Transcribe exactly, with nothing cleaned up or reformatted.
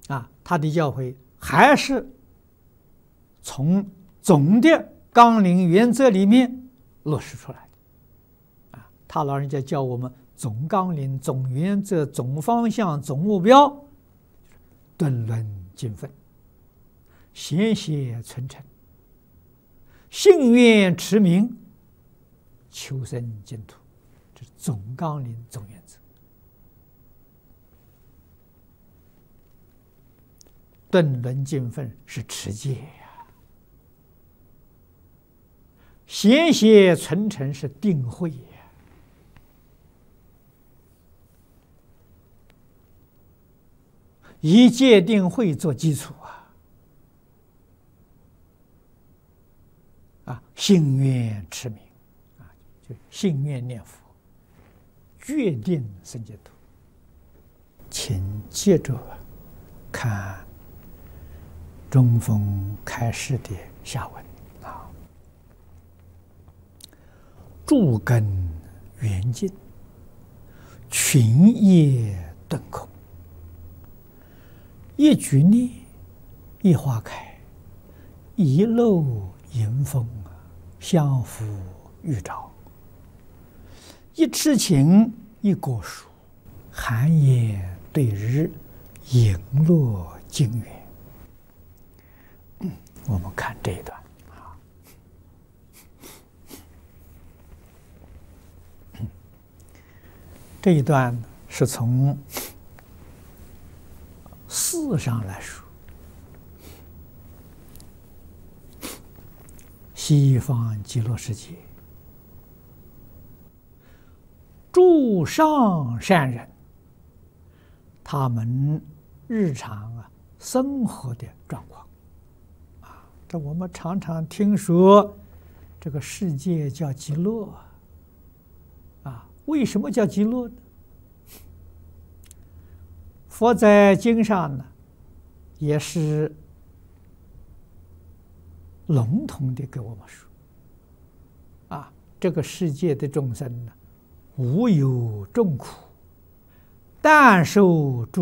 啊，他的教诲还是从总的纲领原则里面落实出来的。啊，他老人家教我们总纲领、总原则、总方向、总目标，顿论尽分，贤邪存诚，信愿持名，求生净土，这是总纲领、总原则。顿论尽分是持戒呀，贤邪存诚是定慧呀。以戒定慧做基础啊，啊，信愿持名，啊，就信愿念佛，决定生净土。请接着看中峰开示的下文啊，诸根圆净，群业顿空。一举念，一花开，一漏迎风啊，相扶玉照。一痴情，一果熟，寒烟对日，影落经远。嗯，我们看这一段啊，这一段是从事上来说，西方极乐世界诸上善人，他们日常啊生活的状况啊，这我们常常听说这个世界叫极乐啊，为什么叫极乐呢？佛在经上呢，也是笼统的给我们说，啊，这个世界的众生呢，无有众苦，但受诸